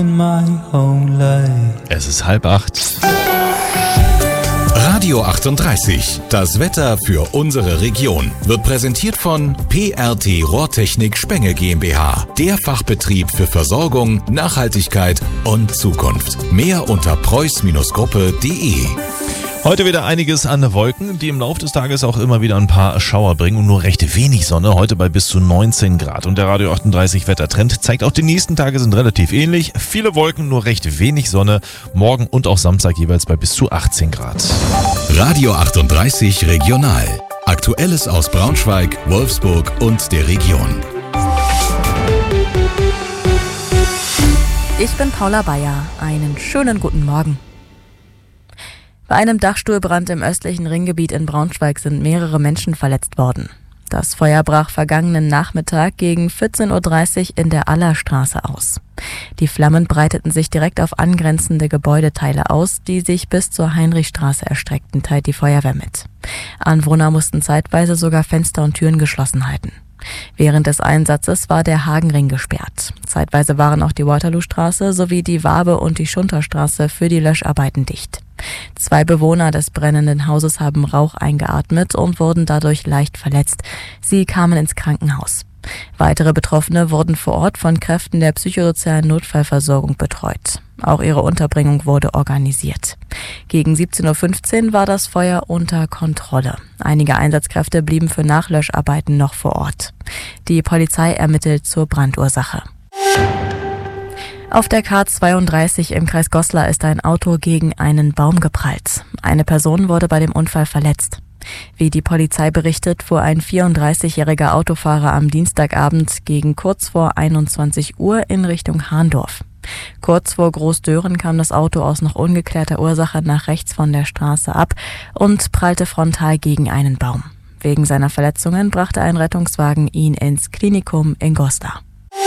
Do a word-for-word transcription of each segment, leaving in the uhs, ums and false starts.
Es ist halb acht. Radio achtunddreißig, das Wetter für unsere Region, wird präsentiert von P R T Rohrtechnik Spenge GmbH, der Fachbetrieb für Versorgung, Nachhaltigkeit und Zukunft. Mehr unter preuß Gruppe punkt de. Heute wieder einiges an Wolken, die im Laufe des Tages auch immer wieder ein paar Schauer bringen und nur recht wenig Sonne, heute bei bis zu neunzehn Grad. Und der Radio achtunddreißig Wettertrend zeigt auch, die nächsten Tage sind relativ ähnlich. Viele Wolken, nur recht wenig Sonne. Morgen und auch Samstag jeweils bei bis zu achtzehn Grad. Radio achtunddreißig Regional. Aktuelles aus Braunschweig, Wolfsburg und der Region. Ich bin Paula Bayer. Einen schönen guten Morgen. Bei einem Dachstuhlbrand im östlichen Ringgebiet in Braunschweig sind mehrere Menschen verletzt worden. Das Feuer brach vergangenen Nachmittag gegen vierzehn Uhr dreißig in der Allerstraße aus. Die Flammen breiteten sich direkt auf angrenzende Gebäudeteile aus, die sich bis zur Heinrichstraße erstreckten, teilt die Feuerwehr mit. Anwohner mussten zeitweise sogar Fenster und Türen geschlossen halten. Während des Einsatzes war der Hagenring gesperrt. Zeitweise waren auch die Waterloostraße sowie die Wabe- und die Schunterstraße für die Löscharbeiten dicht. Zwei Bewohner des brennenden Hauses haben Rauch eingeatmet und wurden dadurch leicht verletzt. Sie kamen ins Krankenhaus. Weitere Betroffene wurden vor Ort von Kräften der psychosozialen Notfallversorgung betreut. Auch ihre Unterbringung wurde organisiert. Gegen siebzehn Uhr fünfzehn war das Feuer unter Kontrolle. Einige Einsatzkräfte blieben für Nachlöscharbeiten noch vor Ort. Die Polizei ermittelt zur Brandursache. Auf der K zweiunddreißig im Kreis Goslar ist ein Auto gegen einen Baum geprallt. Eine Person wurde bei dem Unfall verletzt. Wie die Polizei berichtet, fuhr ein vierunddreißigjähriger Autofahrer am Dienstagabend gegen kurz vor einundzwanzig Uhr in Richtung Hahndorf. Kurz vor Großdören kam das Auto aus noch ungeklärter Ursache nach rechts von der Straße ab und prallte frontal gegen einen Baum. Wegen seiner Verletzungen brachte ein Rettungswagen ihn ins Klinikum in Goslar.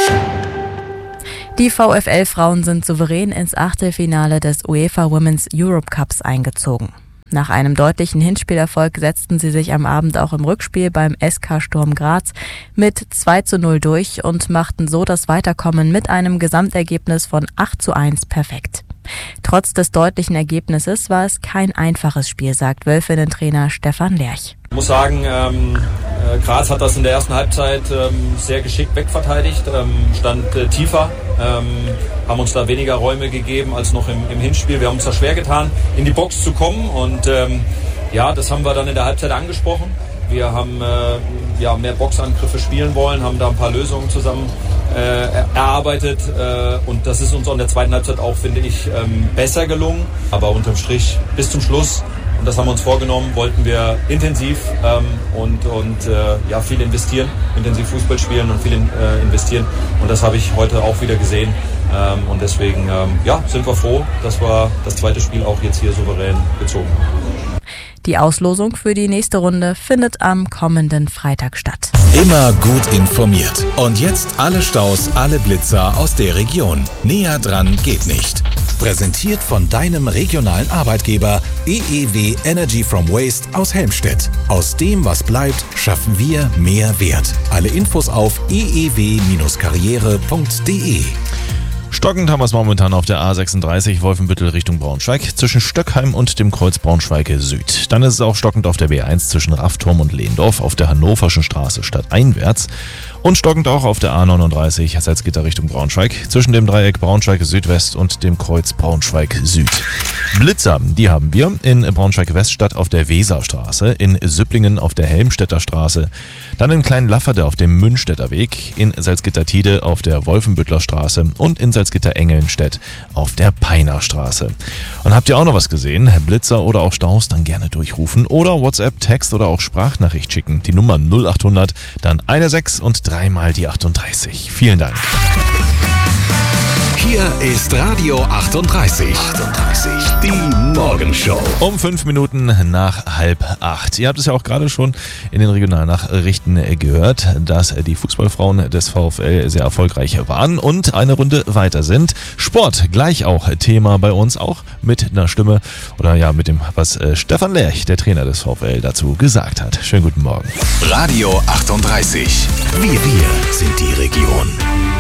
Die VfL-Frauen sind souverän ins Achtelfinale des UEFA Women's Europe Cups eingezogen. Nach einem deutlichen Hinspielerfolg setzten sie sich am Abend auch im Rückspiel beim S K Sturm Graz mit zwei zu null durch und machten so das Weiterkommen mit einem Gesamtergebnis von acht zu eins perfekt. Trotz des deutlichen Ergebnisses war es kein einfaches Spiel, sagt Wölfinnen-Trainer Stefan Lerch. Ich muss sagen, ähm, äh, Graz hat das in der ersten Halbzeit ähm, sehr geschickt wegverteidigt, ähm, stand äh, tiefer, ähm, haben uns da weniger Räume gegeben als noch im, im Hinspiel. Wir haben uns da schwer getan, in die Box zu kommen und ähm, ja, das haben wir dann in der Halbzeit angesprochen. Wir haben äh, ja, mehr Boxangriffe spielen wollen, haben da ein paar Lösungen zusammen äh, erarbeitet äh, und das ist uns in der zweiten Halbzeit auch, finde ich, ähm, besser gelungen. Aber unterm Strich bis zum Schluss, und das haben wir uns vorgenommen, wollten wir intensiv ähm, und, und äh, ja, viel investieren, intensiv Fußball spielen und viel in, äh, investieren. Und das habe ich heute auch wieder gesehen. Ähm, und deswegen ähm, ja, sind wir froh, dass wir das zweite Spiel auch jetzt hier souverän gezogen haben. Die Auslosung für die nächste Runde findet am kommenden Freitag statt. Immer gut informiert. Und jetzt alle Staus, alle Blitzer aus der Region. Näher dran geht nicht. Präsentiert von deinem regionalen Arbeitgeber E E W Energy from Waste aus Helmstedt. Aus dem, was bleibt, schaffen wir mehr Wert. Alle Infos auf e e w karriere punkt de. Stockend haben wir es momentan auf der A sechsunddreißig Wolfenbüttel Richtung Braunschweig zwischen Stöckheim und dem Kreuz Braunschweig Süd. Dann ist es auch stockend auf der B eins zwischen Raffturm und Lehndorf auf der Hannoverschen Straße stadteinwärts. Und stockend auch auf der A neununddreißig Salzgitter Richtung Braunschweig zwischen dem Dreieck Braunschweig Südwest und dem Kreuz Braunschweig Süd. Blitzer, die haben wir in Braunschweig Weststadt auf der Weserstraße, in Süpplingen auf der Helmstedter Straße, dann in Kleinlafferde auf dem Münstetter Weg, in Salzgitter-Tide auf der Wolfenbüttler Straße und in Salzgitter-Engelnstedt auf der Peiner Straße. Und habt ihr auch noch was gesehen? Blitzer oder auch Staus, dann gerne durchrufen oder WhatsApp, Text oder auch Sprachnachricht schicken. Die Nummer null achthundert, dann sechzehn und dreimal die achtunddreißig. Vielen Dank. Hier ist Radio achtunddreißig. achtunddreißig. Die Morgenshow. Um fünf Minuten nach halb acht. Ihr habt es ja auch gerade schon in den Regionalnachrichten gehört, dass die Fußballfrauen des VfL sehr erfolgreich waren und eine Runde weiter sind. Sport gleich auch Thema bei uns, auch mit einer Stimme oder ja mit dem, was Stefan Lerch, der Trainer des VfL, dazu gesagt hat. Schönen guten Morgen. Radio achtunddreißig. Wir, wir sind die Region.